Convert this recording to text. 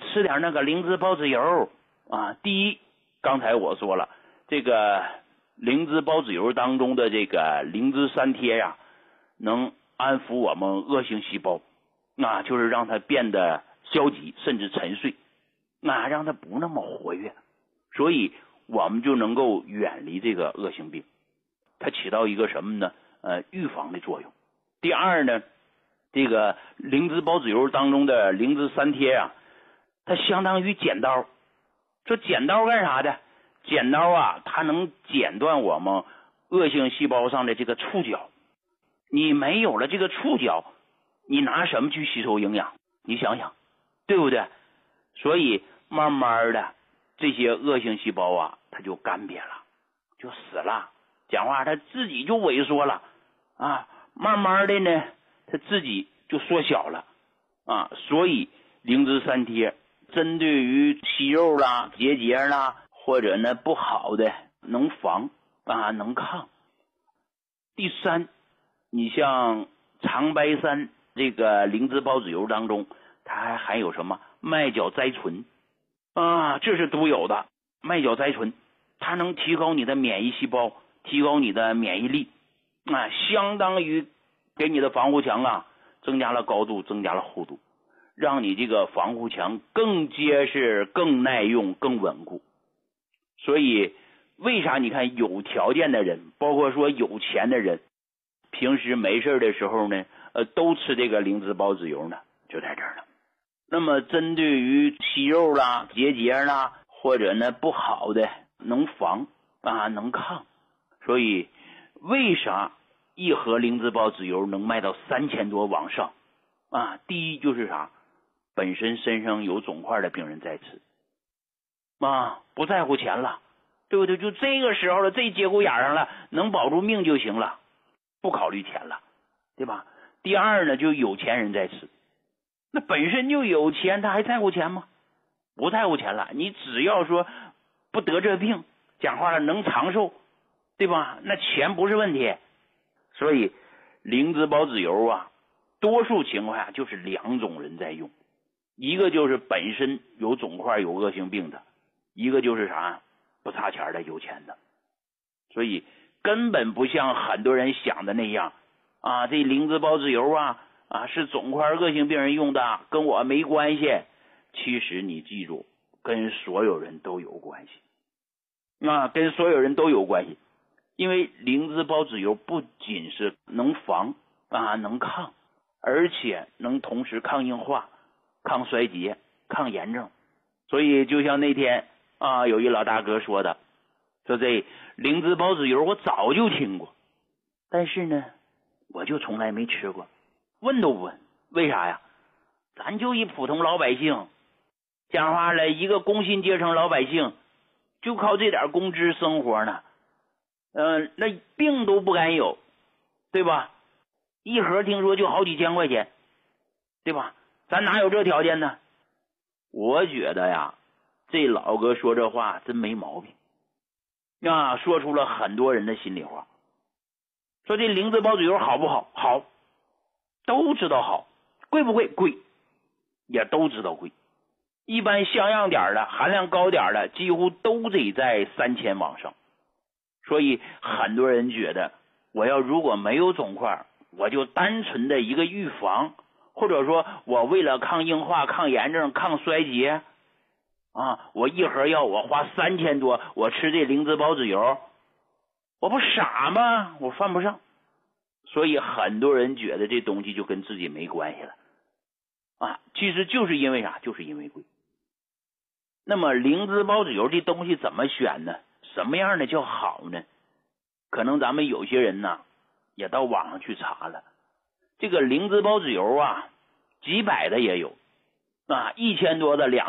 吃点那个灵芝孢子油啊。第一，刚才我说了，这个灵芝孢子油当中的这个灵芝三萜呀，能安抚我们恶性细胞，就是让它变得消极甚至沉睡，让它不那么活跃，所以我们就能够远离这个恶性病。它起到一个什么呢？预防的作用。第二呢，这个灵芝孢子油当中的灵芝三萜啊，它相当于剪刀。说剪刀干啥的？剪刀啊，它能剪断我们恶性细胞上的这个触角。你没有了这个触角，你拿什么去吸收营养？你想想，对不对？所以慢慢的这些恶性细胞啊，它就干瘪了，就死了。讲话它自己就萎缩了慢慢的呢，它自己就缩小了所以灵芝三萜针对于息肉啦、结节啦，或者呢不好的，能防能抗。第三，你像长白山这个灵芝孢子油当中，它还含有什么麦角甾醇这是独有的。麦角甾醇它能提高你的免疫细胞，提高你的免疫力相当于给你的防护墙增加了高度，增加了厚度，让你这个防护墙更结实、更耐用、更稳固。所以为啥你看有条件的人，包括说有钱的人，平时没事的时候呢都吃这个灵芝孢子油呢，就在这儿了。那么针对于息肉啦、结节啦，或者呢不好的，能防能抗。所以为啥一盒灵芝孢子油能卖到3000多往上第一就是啥？本身身上有肿块的病人在吃不在乎钱了，对不对？就这个时候了，这节骨眼上了，能保住命就行了，不考虑钱了，对吧？第二呢，就有钱人在吃，那本身就有钱，他还在乎钱吗？不在乎钱了，你只要说不得这病，讲话了能长寿，对吧？那钱不是问题。所以灵芝孢子油多数情况下就是两种人在用，一个就是本身有肿块有恶性病的，一个就是啥不差钱的有钱的。所以根本不像很多人想的那样这灵芝孢子油是肿块恶性病人用的，跟我没关系。其实你记住，跟所有人都有关系跟所有人都有关系。因为灵芝孢子油不仅是能防能抗，而且能同时抗硬化、抗衰竭、抗炎症。所以就像那天有一老大哥说的，说这灵芝孢子油我早就听过，但是呢我就从来没吃过，问都不问。为啥呀？咱就一普通老百姓，讲话了一个工薪阶层老百姓，就靠这点工资生活呢那病都不敢有，对吧？一盒听说就好几千块钱，对吧？咱哪有这条件呢？我觉得呀，这老哥说这话真没毛病说出了很多人的心里话。说这灵芝孢子油好不好？好，都知道好。贵不贵？贵，也都知道贵。一般像样点的、含量高点的，几乎都得在3000往上。所以很多人觉得，我要如果没有肿块，我就单纯的一个预防，或者说我为了抗硬化、抗炎症、抗衰竭我一盒药我花3000多，我吃这灵芝孢子油，我不傻吗？我犯不上。所以很多人觉得这东西就跟自己没关系了其实就是因为啥？就是因为贵。那么灵芝孢子油这东西怎么选呢？什么样的叫好呢？可能咱们有些人也到网上去查了，这个灵芝孢子油几百的也有1000多的、